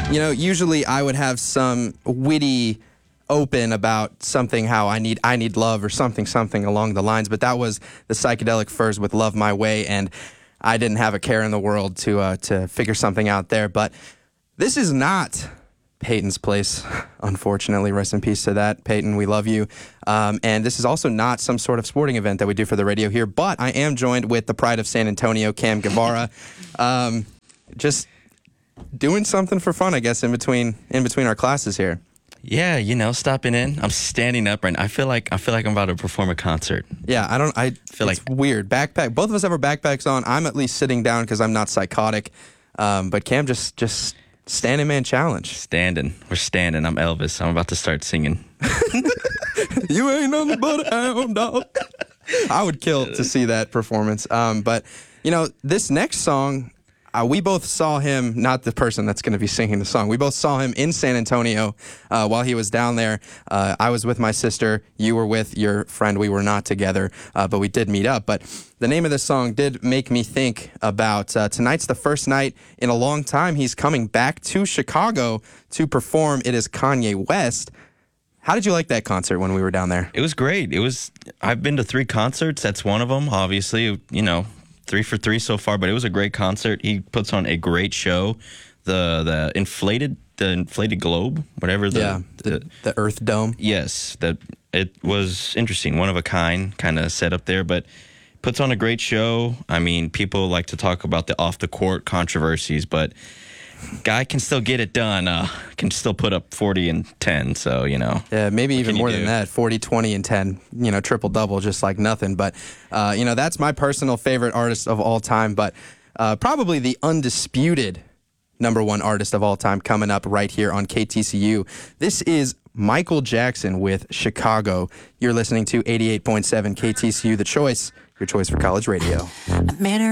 Usually I would have some witty open about something, how I need love or something along the lines, but that was the Psychedelic Furs with Love My Way, and I didn't have a care in the world to figure something out there. But this is not Peyton's place, unfortunately. Rest in peace to that. Peyton, we love you. And this is also not some sort of sporting event that we do for the radio here, but I am joined with the pride of San Antonio, Cam Guevara. Just doing something for fun, I guess, in between our classes here. Yeah, stopping in. I'm standing up right now. I feel like I'm about to perform a concert. Yeah, I feel it's like weird. Backpack. Both of us have our backpacks on. I'm at least sitting down because I'm not psychotic. But Cam just standing man challenge. We're standing. I'm Elvis. I'm about to start singing. You ain't nothing but a hound dog. I would kill to see that performance. But this next song, we both saw him, not the person that's going to be singing the song. We both saw him in San Antonio while he was down there. I was with my sister. You were with your friend. We were not together, but we did meet up. But the name of this song did make me think about tonight's the first night in a long time he's coming back to Chicago to perform. It is Kanye West. How did you like that concert when we were down there? It was great. I've been to 3 concerts. That's one of them, obviously, 3 for 3 so far, but it was a great concert. He puts on a great show. The inflated globe, whatever the Earth Dome. Yes, it was interesting, one of a kind of set up there, but puts on a great show. I mean, people like to talk about the off the court controversies, but guy can still get it done. Can still put up 40 and 10. So Yeah, maybe even more than that. 40, 20, and 10. Triple double, just like nothing. But that's my personal favorite artist of all time. But probably the undisputed #1 artist of all time coming up right here on KTCU. This is Michael Jackson with Chicago. You're listening to 88.7 KTCU, The Choice, your choice for college radio.